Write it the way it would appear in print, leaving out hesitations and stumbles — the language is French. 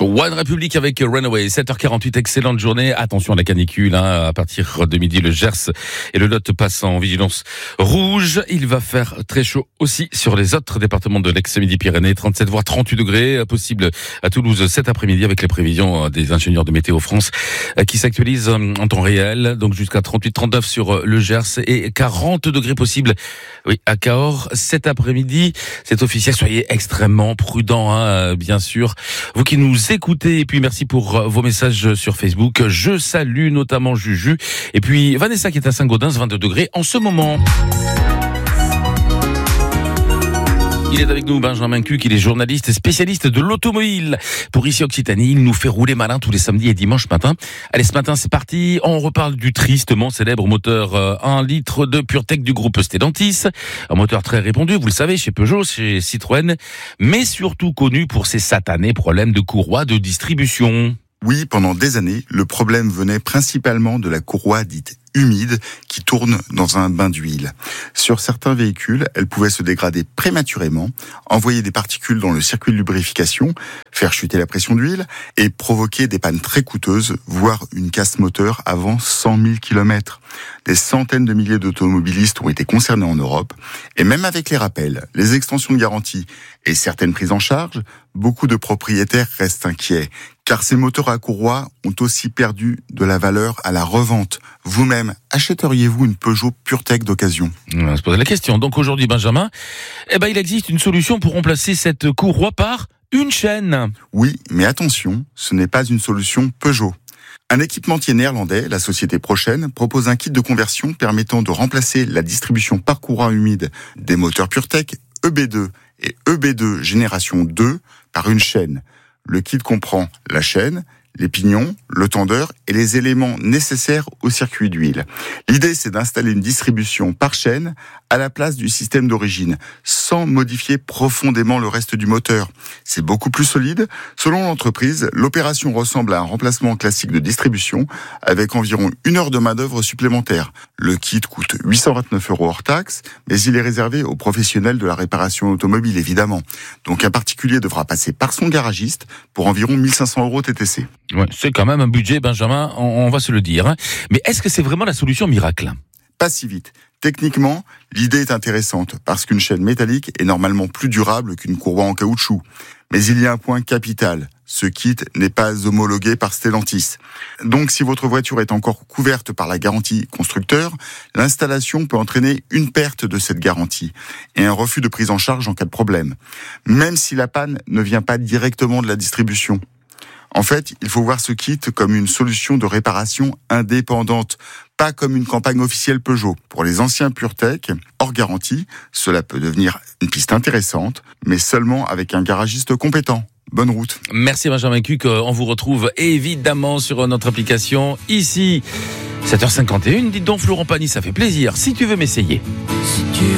One Republic avec Runaway, 7h48, excellente journée. Attention à la canicule, à partir de midi, le Gers et le Lot passent en vigilance rouge. Il va faire très chaud aussi sur les autres départements de l'ex-Midi-Pyrénées, 37 voire 38 degrés, possible à Toulouse cet après-midi avec les prévisions des ingénieurs de Météo France qui s'actualisent en temps réel. Donc jusqu'à 38-39 sur le Gers et 40 degrés possibles, oui, à Cahors cet après-midi. C'est officiel, soyez extrêmement prudents, bien sûr. Vous qui nous écoutez, et puis merci pour vos messages sur Facebook. Je salue notamment Juju et puis Vanessa qui est à Saint-Gaudens, 22 degrés en ce moment. Il est avec nous, Benjamin Cuc, il est journaliste et spécialiste de l'automobile. Pour Ici Occitanie, il nous fait rouler malin tous les samedis et dimanches matin. Allez, ce matin, c'est parti. On reparle du tristement célèbre moteur 1 litre de PureTech du groupe Stellantis. Un moteur très répandu, vous le savez, chez Peugeot, chez Citroën, mais surtout connu pour ses satanés problèmes de courroie de distribution. Oui, pendant des années, le problème venait principalement de la courroie dite humide qui tourne dans un bain d'huile. Sur certains véhicules, elle pouvait se dégrader prématurément, envoyer des particules dans le circuit de lubrification, faire chuter la pression d'huile et provoquer des pannes très coûteuses, voire une casse moteur avant 100 000 km. Des centaines de milliers d'automobilistes ont été concernés en Europe et même avec les rappels, les extensions de garantie et certaines prises en charge, beaucoup de propriétaires restent inquiets car ces moteurs à courroie ont aussi perdu de la valeur à la revente. Vous-même, achèteriez-vous une Peugeot PureTech d'occasion ? On va se poser la question. Donc aujourd'hui, Benjamin, il existe une solution pour remplacer cette courroie par une chaîne. Oui, mais attention, ce n'est pas une solution Peugeot. Un équipementier néerlandais, la société Prochaine, propose un kit de conversion permettant de remplacer la distribution par courroie humide des moteurs PureTech EB2 et EB2 génération 2 par une chaîne. Le kit comprend la chaîne, les pignons, le tendeur et les éléments nécessaires au circuit d'huile. L'idée, c'est d'installer une distribution par chaîne à la place du système d'origine, sans modifier profondément le reste du moteur. C'est beaucoup plus solide. Selon l'entreprise, l'opération ressemble à un remplacement classique de distribution avec environ 1 heure de main-d'œuvre supplémentaire. Le kit coûte 829 € hors taxe, mais il est réservé aux professionnels de la réparation automobile, évidemment. Donc un particulier devra passer par son garagiste pour environ 1 500 € TTC. Ouais, c'est quand même un budget, Benjamin, on va se le dire. Mais est-ce que c'est vraiment la solution miracle ? Pas si vite. Techniquement, l'idée est intéressante parce qu'une chaîne métallique est normalement plus durable qu'une courroie en caoutchouc. Mais il y a un point capital. Ce kit n'est pas homologué par Stellantis. Donc si votre voiture est encore couverte par la garantie constructeur, l'installation peut entraîner une perte de cette garantie et un refus de prise en charge en cas de problème. Même si la panne ne vient pas directement de la distribution. En fait, il faut voir ce kit comme une solution de réparation indépendante, pas comme une campagne officielle Peugeot. Pour les anciens PureTech, hors garantie, cela peut devenir une piste intéressante, mais seulement avec un garagiste compétent. Bonne route. Merci Benjamin Cuc, on vous retrouve évidemment sur notre application ici. 7h51, dites donc Florent Pagny, ça fait plaisir, si tu veux m'essayer.